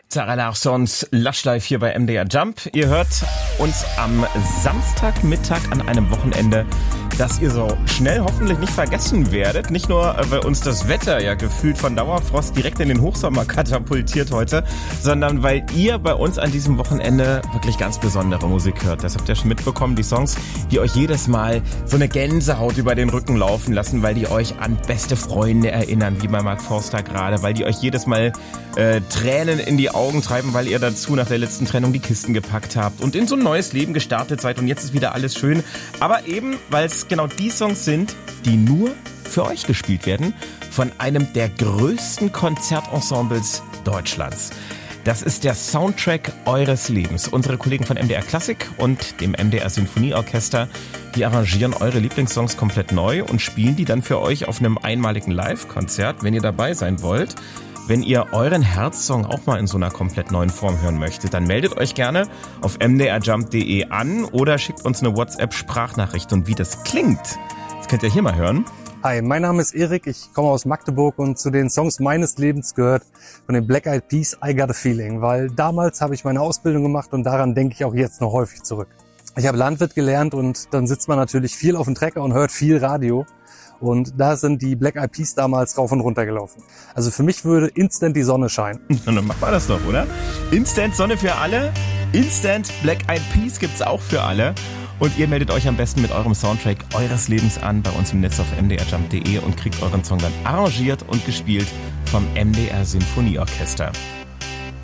Zara Larssons Lush Life hier bei MDR Jump. Ihr hört uns am Samstagmittag an einem Wochenende, das ihr so schnell hoffentlich nicht vergessen werdet. Nicht nur, weil uns das Wetter ja gefühlt von Dauerfrost direkt in den Hochsommer katapultiert heute, sondern weil ihr bei uns an diesem Wochenende wirklich ganz besondere Musik hört. Das habt ihr schon mitbekommen, die Songs, die euch jedes Mal so eine Gänsehaut über den Rücken laufen lassen, weil die euch an beste Freunde erinnern, wie bei Mark Forster gerade, weil die euch jedes Mal Tränen in die Augen treiben, weil ihr dazu nach der letzten Trennung die Kisten gepackt habt und in so ein neues Leben gestartet seid und jetzt ist wieder alles schön. Aber eben, weil es genau die Songs sind, die nur für euch gespielt werden, von einem der größten Konzertensembles Deutschlands. Das ist der Soundtrack eures Lebens. Unsere Kollegen von MDR Klassik und dem MDR Sinfonieorchester, die arrangieren eure Lieblingssongs komplett neu und spielen die dann für euch auf einem einmaligen Live-Konzert, wenn ihr dabei sein wollt. Wenn ihr euren Herzsong auch mal in so einer komplett neuen Form hören möchtet, dann meldet euch gerne auf mdrjump.de an oder schickt uns eine WhatsApp-Sprachnachricht. Und wie das klingt, das könnt ihr hier mal hören. Hi, mein Name ist Erik, ich komme aus Magdeburg und zu den Songs meines Lebens gehört von den Black Eyed Peas I Got a Feeling, weil damals habe ich meine Ausbildung gemacht und daran denke ich auch jetzt noch häufig zurück. Ich habe Landwirt gelernt und dann sitzt man natürlich viel auf dem Trecker und hört viel Radio. Und da sind die Black Eyed Peas damals rauf und runter gelaufen. Also für mich würde instant die Sonne scheinen. Dann machen wir das doch, oder? Instant Sonne für alle, Instant Black Eyed Peas gibt's auch für alle. Und ihr meldet euch am besten mit eurem Soundtrack eures Lebens an bei uns im Netz auf mdrjump.de und kriegt euren Song dann arrangiert und gespielt vom MDR Sinfonieorchester.